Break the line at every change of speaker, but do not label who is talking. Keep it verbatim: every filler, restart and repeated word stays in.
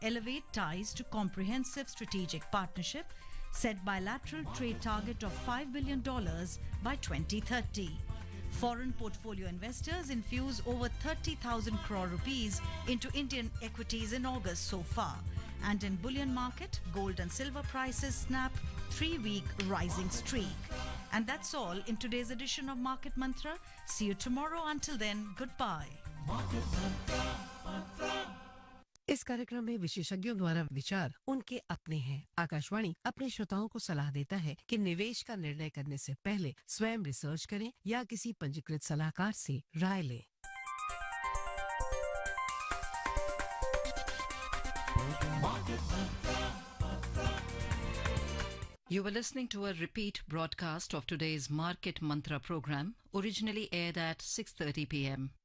elevate ties to comprehensive strategic partnership, set bilateral trade target of five billion dollars by twenty thirty. Foreign portfolio investors infuse over thirty thousand crore rupees into Indian equities in August so far. And in bullion market, gold and silver prices snap three-week rising streak. And that's all in today's edition of Market Mantra. See you tomorrow. Until then, goodbye.
इस कार्यक्रम में विशेषज्ञों द्वारा विचार उनके अपने हैं। आकाशवाणी अपने श्रोताओं को सलाह देता है कि निवेश का निर्णय करने से पहले स्वयं रिसर्च करें या किसी पंजीकृत सलाहकार से राय लें।
You were listening to a repeat broadcast of today's Market Mantra program, originally aired at six thirty p m